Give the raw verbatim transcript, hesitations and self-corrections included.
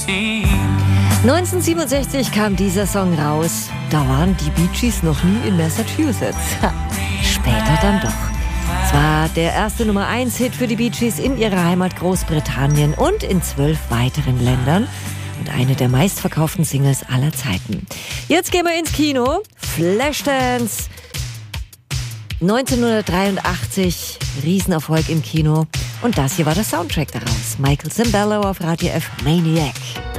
neunzehnhundertsiebenundsechzig kam dieser Song raus. Da waren die Bee Gees noch nie in Massachusetts. Ha, später dann doch. Es war der erste Nummer eins Hit für die Bee Gees in ihrer Heimat Großbritannien und in zwölf weiteren Ländern. Und eine der meistverkauften Singles aller Zeiten. Jetzt gehen wir ins Kino. Flashdance. neunzehnhundertdreiundachtzig, Riesenerfolg im Kino. Und das hier war der Soundtrack daraus. Michael Cimbello auf Radio F, Maniac.